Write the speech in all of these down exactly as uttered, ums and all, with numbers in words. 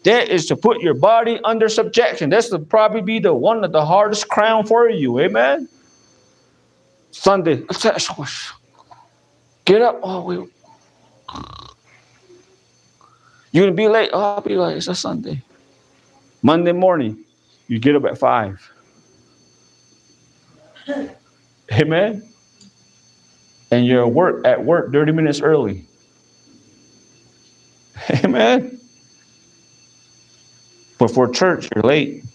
That is to put your body under subjection. That's to probably be the one of the hardest crown for you. Amen. Sunday. Get up. Oh, we. You're gonna be late. Oh, I'll be like, it's a Sunday. Monday morning, you get up at five. Amen. And you're at work at work thirty minutes early. Amen. But for church, you're late.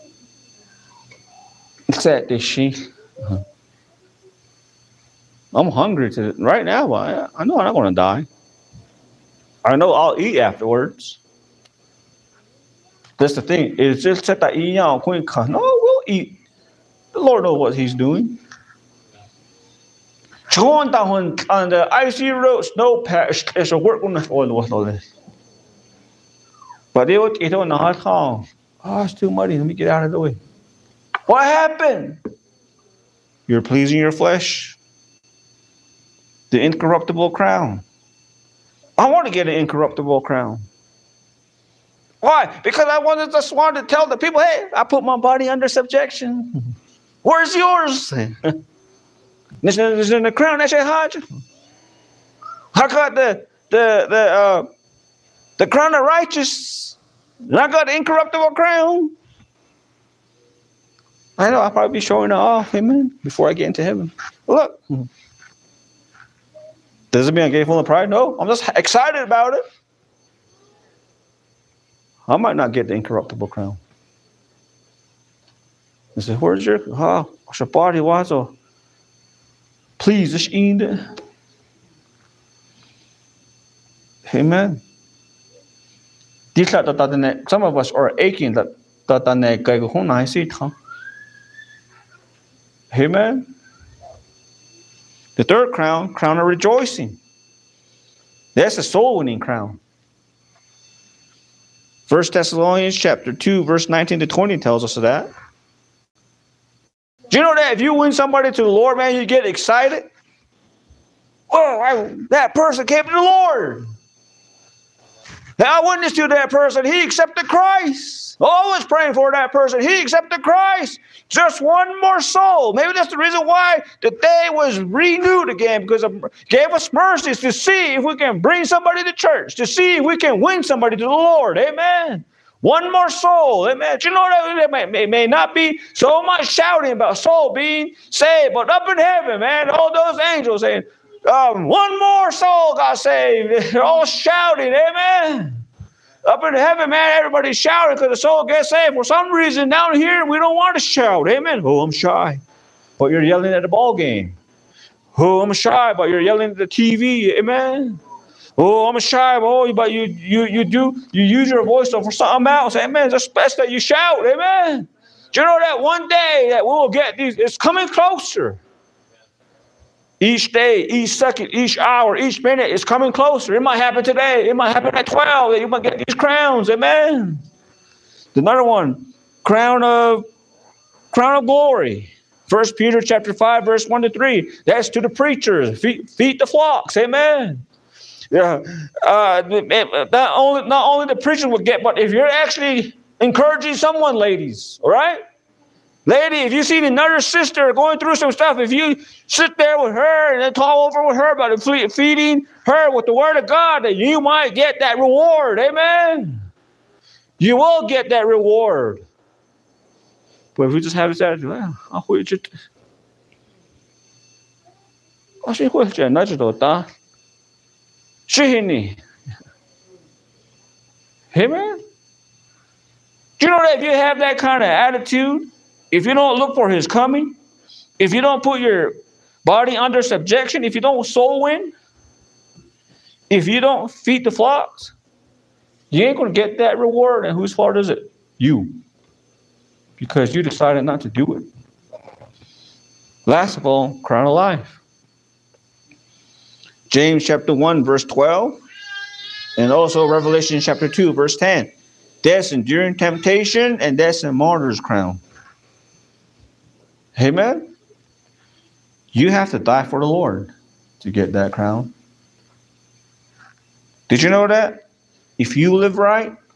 Exactly, she. I'm hungry to right now. I, I know I'm not going to die. I know I'll eat afterwards. That's the thing. It's just that I eat out. No, we'll eat. The Lord knows what He's doing. On the icy road, snow patch is a work on the oil. But they would eat on the hot call. Oh, it's too muddy. Let me get out of the way. What happened? You're pleasing your flesh. The incorruptible crown. I want to get an incorruptible crown. Why? Because I wanted just wanted to tell the people, hey, I put my body under subjection. Where's yours? This is in the crown. That's your heart. I got the the the uh, the crown of righteous. And I got the incorruptible crown. I know I'll probably be showing it off, amen, before I get into heaven. Look. Does it mean I gave full of pride? No, I'm just excited about it. I might not get the incorruptible crown. I said, where's your, ah, what's your body? What's so? Please, just eat it. Amen. Some of us are aching that that Amen. The third crown, crown of rejoicing. That's a soul winning crown. First Thessalonians chapter two, verse nineteen to twenty tells us of that. Do you know that if you win somebody to the Lord, man, you get excited? Oh, I, that person came to the Lord. And I witnessed to that person. He accepted Christ. Always praying for that person. He accepted Christ. Just one more soul. Maybe that's the reason why the day was renewed again, because it gave us mercies to see if we can bring somebody to church, to see if we can win somebody to the Lord. Amen. One more soul. Amen. Do you know that it may, may, may not be so much shouting about soul being saved, but up in heaven, man, all those angels saying, um, one more soul got saved. They're all shouting. Amen. Up in heaven, man, everybody's shouting because the soul gets saved. For some reason, down here, we don't want to shout. Amen. Oh, I'm shy. But you're yelling at the ball game. Oh, I'm shy, but you're yelling at the T V. Amen. Oh, I'm shy, oh, but you you you do you use your voice for something else. Amen. It's best that you shout. Amen. Do you know that one day that we will get these? It's coming closer. Each day, each second, each hour, each minute is coming closer. It might happen today. It might happen at twelve. You might get these crowns. Amen. Another one, crown of crown of glory. First Peter chapter five, verse one to three. That's to the preachers. Feed, feed the flocks. Amen. Yeah. Uh, not only not only the preachers will get, but if you're actually encouraging someone, ladies, all right? Lady, if you see another sister going through some stuff, if you sit there with her and then talk over with her about feeding her with the word of God, then you might get that reward. Amen. You will get that reward. But if we just have this attitude, well, I'll wait you. I should wait you. Not just that. Shihini. Amen. Do you know that if you have that kind of attitude, if you don't look for his coming, if you don't put your body under subjection, if you don't soul win, if you don't feed the flocks, you ain't going to get that reward. And whose fault is it? You. Because you decided not to do it. Last of all, crown of life. James chapter one, verse twelve. And also Revelation chapter two, verse ten. That's enduring temptation, and that's a martyr's crown. Amen. You have to die for the Lord to get that crown. Did you know that? If you live right,